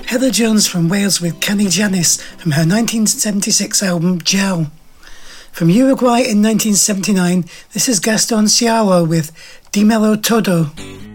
Heather Jones from Wales with Cani Janis from her 1976 album Gel. From Uruguay in 1979, this is Gaston Ciaro with Dimelo Todo.